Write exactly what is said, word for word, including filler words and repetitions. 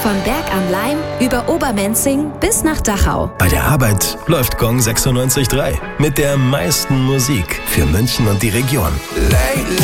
Von Berg am Laim über Obermenzing bis nach Dachau. Bei der Arbeit läuft Gong sechsundneunzig Komma drei mit der meisten Musik für München und die Region.